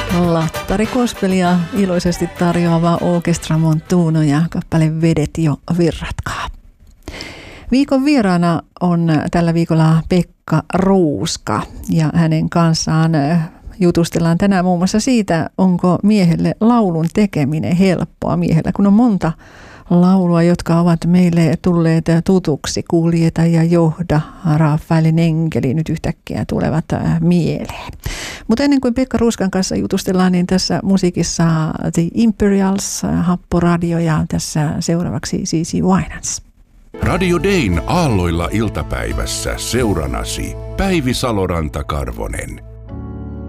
Lattarikospelia iloisesti tarjoava Orchestra Montuno ja kappale Vedet jo virratkaa. Viikon vieraana on tällä viikolla Pekka Ruuska ja hänen kanssaan jutustellaan tänään muun muassa siitä, onko miehelle laulun tekeminen helppoa miehellä, kun on monta laulua, jotka ovat meille tulleet tutuksi. Kuljeta ja johda, Rafaelin enkeli nyt yhtäkkiä tulevat mieleen. Mutta ennen kuin Pekka Ruuskan kanssa jutustellaan, niin tässä musiikissa The Imperials, Happoradio ja tässä seuraavaksi CeCe Winans. Radio Dayn aalloilla iltapäivässä seuranasi Päivi Saloranta-Karvonen.